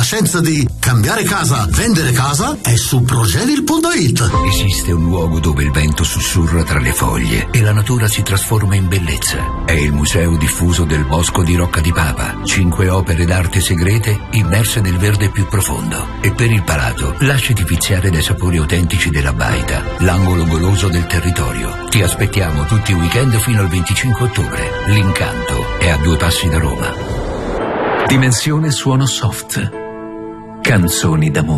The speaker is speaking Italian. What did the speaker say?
scienza di cambiare casa, vendere casa è su Progenil.it. Esiste un luogo dove il vento sussurra tra le foglie e la natura si trasforma in bellezza. È il Museo Diffuso del Bosco di Rocca di Papa. 5 opere d'arte segrete immerse nel verde più profondo. E per il palato, lasciati viziare dai sapori autentici della baita, l'angolo goloso del territorio. Ti aspettiamo tutti i weekend fino al 25 ottobre. L'incanto è a 2 passi da Roma. Dimensione suono soft. Canzoni d'amore.